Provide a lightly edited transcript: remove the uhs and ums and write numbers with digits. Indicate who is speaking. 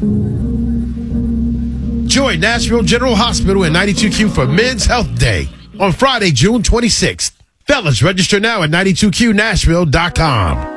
Speaker 1: Join Nashville General Hospital and 92Q for Men's Health Day on Friday, June 26th. Fellas, register now at 92QNashville.com.